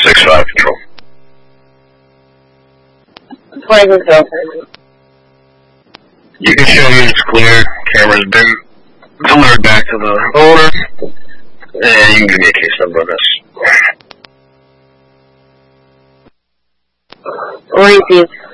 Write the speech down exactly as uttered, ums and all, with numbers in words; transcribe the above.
six five control. Where's his girlfriend? You can show units clear. Camera's been delivered back to the owner. And you can give me a case number on this. Repeat.